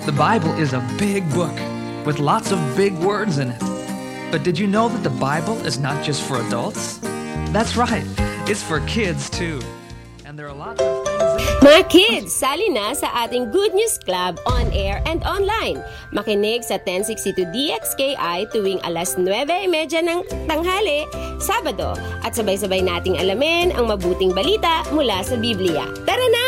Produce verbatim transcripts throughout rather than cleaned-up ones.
The Bible is a big book with lots of big words in it. But did you know that the Bible is not just for adults? That's right, it's for kids too. And there are lots of things in it. Mga kids, sali na sa ating Good News Club on air and online. Makinig sa ten sixty-two D X K I tuwing alas nuwebe trenta ng tanghali, Sabado, at sabay-sabay nating alamin ang mabuting balita mula sa Biblia. Tara na!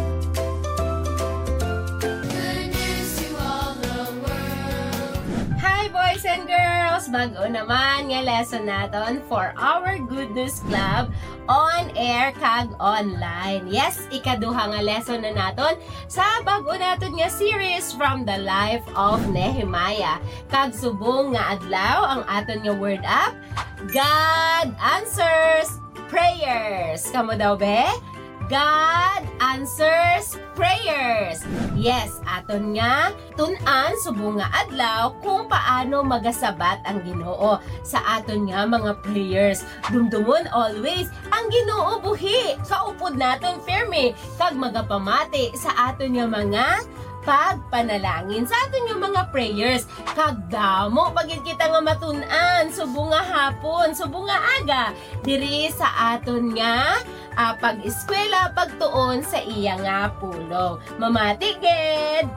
Hi boys and girls! Bago naman nga lesson naton for our Good News Club on air kag online. Yes, ikaduha nga lesson na naton sa bago naton nga series from the life of Nehemiah. Kag subong nga adlaw ang aton nga word up, God answers prayers. Kamo daw be? God answers prayers. Yes, aton nga tun-an subong nga adlaw kung paano magasabat ang Ginoo sa aton nga mga prayers. Dumdumon always ang Ginoo buhi. Kaupod naton firme kag magapamati sa aton nga mga pagpanalangin sa aton nga mga prayers. Kagdamo pagid kita nga matun-an subong nga hapon, subong nga aga diri sa aton nga uh, pag-eskwela pagtuon sa iya nga pulong. Mamati gid.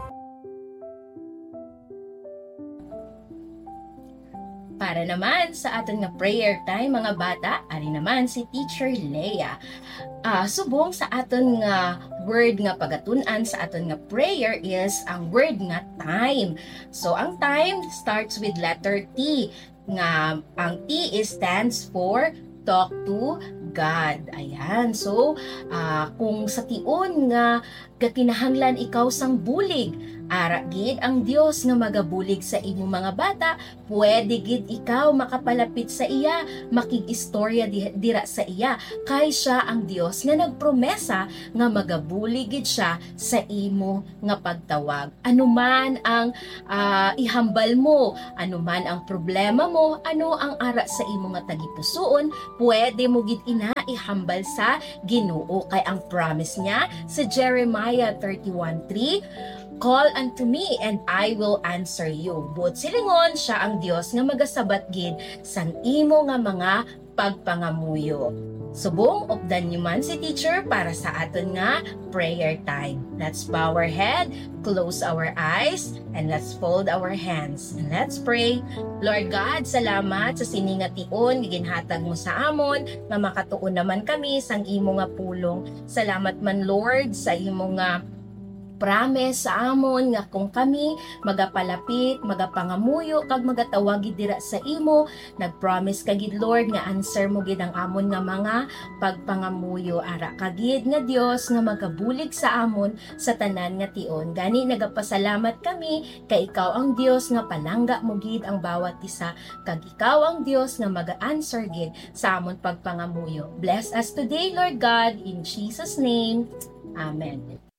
Para naman sa aton nga prayer time mga bata, ari naman si Teacher Leia. Uh, subong sa aton nga word nga pagatun-an sa aton nga prayer is ang word nga time. So ang time starts with letter T. Nga ang T is stands for talk to God. Ayan. So, uh, kung sa tion nga gakinahanglan ikaw sang bulig, ara gid ang Dios nga magabulig sa imong mga bata, pwede gid ikaw makapalapit sa iya, makig-istorya di, dira sa iya, kay siya ang Dios nga nagpromesa nga magabulig gid siya sa imo nga pagtawag. Anuman ang uh, ihambal mo, anuman ang problema mo, ano ang ara sa imo nga tagipusoon, pwede mo gid ina ihambal sa Ginoo, kay ang promise niya sa Jeremiah thirty-one three, call unto me and I will answer you. But silingon siya ang Dios nga magasabat gid sang imo nga mga pagpangamuyo. Subong updan nyo man si teacher para sa aton nga prayer time. Let's bow our head, close our eyes, and let's fold our hands. And let's pray. Lord God, salamat sa siningation giginhatag mo sa amon nga makatuon naman kami sang imo nga pulong. Salamat man Lord sa imo nga promise sa amon nga kung kami magapalapit, magapangamuyo kag magatawagi dira sa imo, nagpromise ka gid Lord nga answer mo gid ang amon nga mga pagpangamuyo. Ara ka gid nga Dios nga magabulig sa amon sa tanan nga tion. Gani nagapasalamat kami kay ikaw ang Dios nga palangga mo gid ang bawat isa, kag ikaw ang Dios nga maga-answer gid sa amon pagpangamuyo. Bless us today Lord God, in Jesus name. Amen.